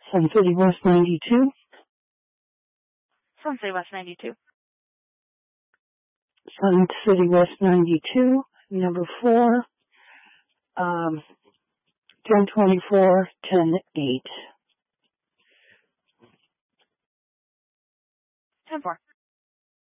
Sun City West 92. Sun City West 92. Sun City West 92, number 4, 1024, 108. 10-4.